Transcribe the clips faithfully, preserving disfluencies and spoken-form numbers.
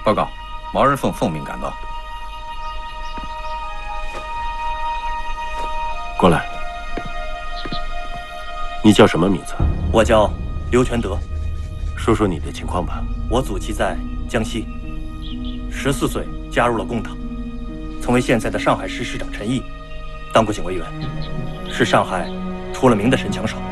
报告，毛人凤奉命赶到。 过来。你叫什么名字？ 我叫刘全德。 说说你的情况吧。 我祖籍在江西，十四岁加入了工党，曾为现在的上海市市长陈毅当过警卫员，是上海出了名的神枪手。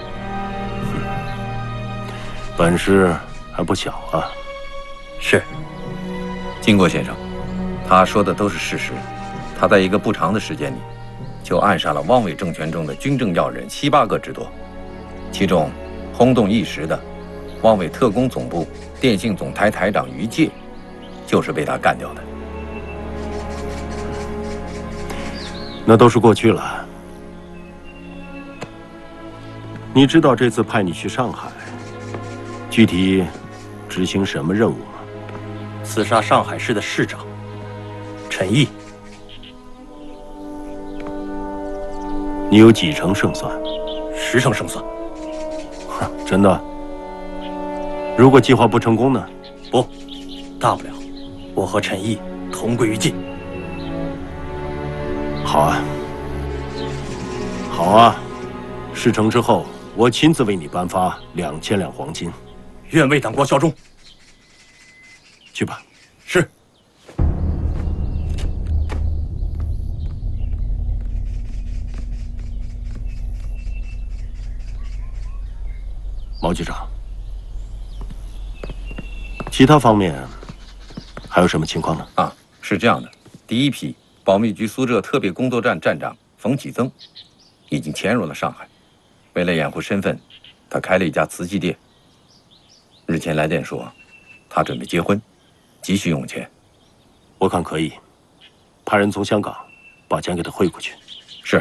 本事还不小啊。 是。 经过先生，他说的都是事实。他在一个不长的时间里，就暗杀了汪伪政权中的军政要人七八个之多，其中轰动一时的汪伪特工总部电信总台台长于介，就是被他干掉的。 那都是过去了。你知道这次派你去上海，具体执行什么任务吗？ 刺杀上海市的市长陈毅。 你有几成胜算？ 十成胜算。 真的？如果计划不成功呢？ 不，大不了我和陈毅同归于尽。 好啊，好啊，事成之后，我亲自为你颁发两千两黄金。 愿为党国效忠。 去吧。 是。 毛局长，其他方面还有什么情况呢？ 啊，是这样的，第一批保密局苏浙特别工作站站长冯启增已经潜入了上海，为了掩护身份，他开了一家瓷器店。日前来电说，他准备结婚，急需用钱。 我看可以，派人从香港把钱给他汇过去。 是。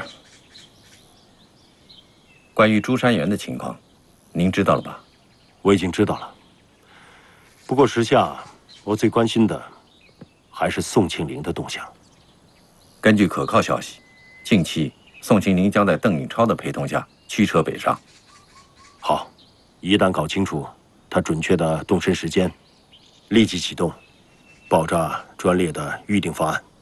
关于朱山元的情况，您知道了吧？ 我已经知道了。不过时下我最关心的还是宋庆龄的动向。 根据可靠消息，近期宋庆龄将在邓颖超的陪同下驱车北上。 好，一旦搞清楚他准确的动身时间，立即启动爆炸专列的预定方案。